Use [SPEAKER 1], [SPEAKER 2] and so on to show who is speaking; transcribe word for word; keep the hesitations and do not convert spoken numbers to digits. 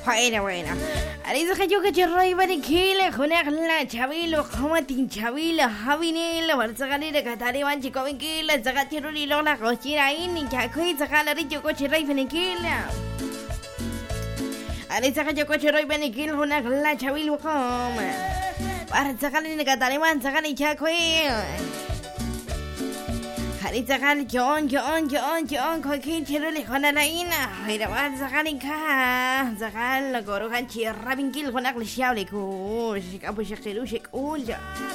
[SPEAKER 1] Bueno, bueno. Alisa kayo ka chiray banikila hunakla chabilo khamatin chabilo havinila barsagalira katariwan chiko vinkila zakachiruli lola kochira ini chakui zakala richo kochiray banikila. Alisa kayo ka chiray banikila hunakla chabilo khama. Barsagalira katariwan zakali chakui. Alisa kali John John John John kokin chiruli honalaina. Hira bar zakali ka. Zakal goro kan chirra vinkil honak lisyaw liku. Shikapu shakilu shikul ja.